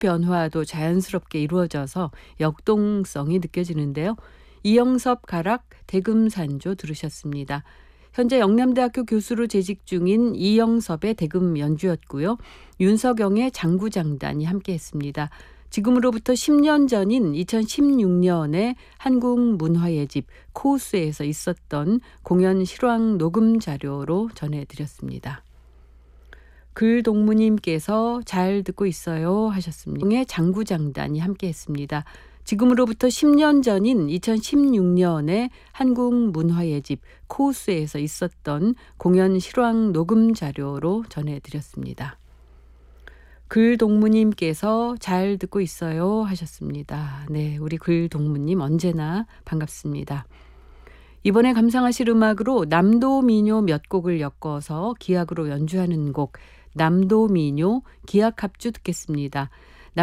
변화도 자연스럽게 이루어져서 역동성이 느껴지는데요. 이영섭 가락 대금산조 들으셨습니다. 현재 영남대학교 교수로 재직 중인 이영섭의 대금 연주였고요. 윤석영의 장구장단이 함께했습니다. 지금으로부터 10년 전인 2016년에 한국문화예집 코우스에서 있었던 공연 실황 녹음 자료로 전해드렸습니다. 글동무님께서 잘 듣고 있어요 하셨습니다. 장구장단이 함께했습니다. 지금으로부터 10년 전인 2016년에 한국문화예집 코우스에서 있었던 공연 실황 녹음 자료로 전해드렸습니다. 글동무님께서 잘 듣고 있어요 하셨습니다. 네, 우리 글동무님 언제나 반갑습니다. 이번에 감상하실 음악으로 남도민요 몇 곡을 엮어서 기악으로 연주하는 곡 남도민요 기악합주 듣겠습니다.